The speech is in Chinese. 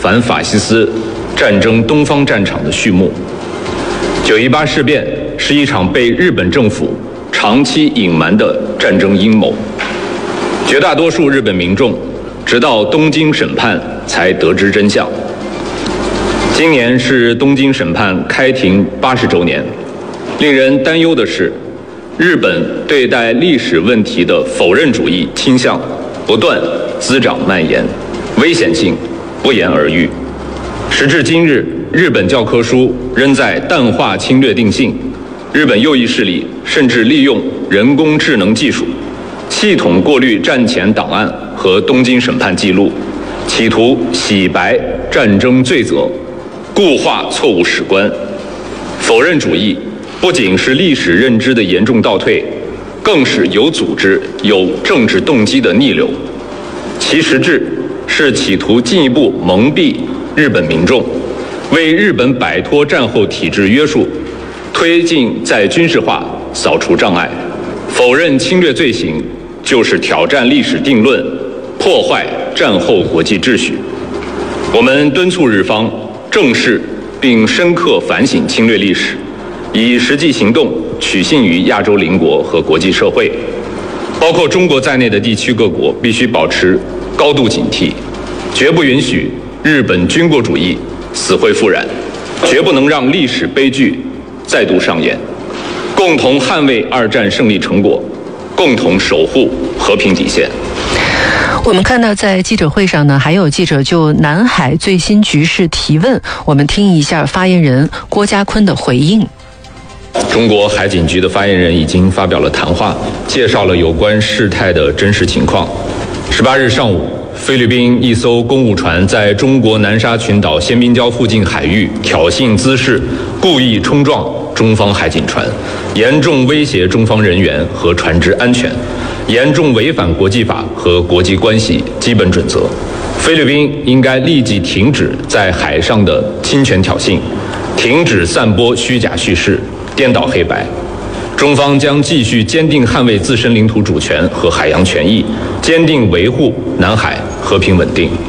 反法西斯战争东方战场的序幕。9·18事变是一场被日本政府长期隐瞒的战争阴谋，绝大多数日本民众直到东京审判才得知真相。今年是东京审判开庭80周年，令人担忧的是，日本对待历史问题的否认主义倾向不断滋长蔓延，危险性不言而喻。时至今日，日本教科书仍在淡化侵略定性，日本右翼势力甚至利用人工智能技术系统过滤战前档案和东京审判记录，企图洗白战争罪责，固化错误史观。否认主义不仅是历史认知的严重倒退，更是有组织、有政治动机的逆流。其实质是企图进一步蒙蔽日本民众，为日本摆脱战后体制约束，推进再军事化，扫除障碍。否认侵略罪行，就是挑战历史定论，破坏战后国际秩序。我们敦促日方正视并深刻反省侵略历史，以实际行动取信于亚洲邻国和国际社会，包括中国在内的地区各国必须保持高度警惕，绝不允许日本军国主义死灰复燃，绝不能让历史悲剧再度上演，共同捍卫2战胜利成果，共同守护和平底线。 我们看到在记者会上呢，还有记者就南海最新局势提问，我们听一下发言人郭家坤的回应。 中国海警局的发言人已经发表了谈话，介绍了有关事态的真实情况。18日上午，菲律宾一艘公务船在中国南沙群岛仙宾礁附近海域挑衅滋事，故意冲撞中方海警船，严重威胁中方人员和船只安全，严重违反国际法和国际关系基本准则。菲律宾应该立即停止在海上的侵权挑衅，停止散播虚假叙事，颠倒黑白。中方将继续坚定捍卫自身领土主权和海洋权益，坚定维护南海和平稳定。